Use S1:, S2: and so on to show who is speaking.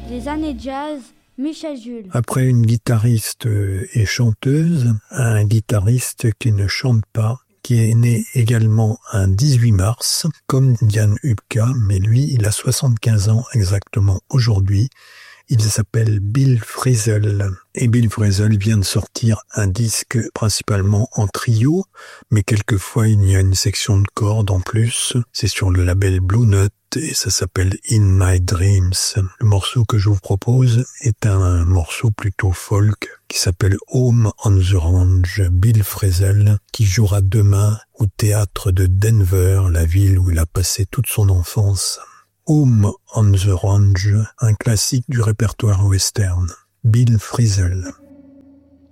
S1: Les années jazz, Michel Jules.
S2: Après une guitariste et chanteuse, un guitariste qui ne chante pas, qui est né également un 18 mars, comme Diane Hupka, mais lui, il a 75 ans exactement aujourd'hui. Il s'appelle Bill Frisell. Et Bill Frisell vient de sortir un disque principalement en trio, mais quelquefois il y a une section de cordes en plus. C'est sur le label Blue Note et ça s'appelle In My Dreams. Le morceau que je vous propose est un morceau plutôt folk qui s'appelle Home on the Range. Bill Frisell qui jouera demain au théâtre de Denver, la ville où il a passé toute son enfance. Home on the Range, un classique du répertoire western. Bill Frisell.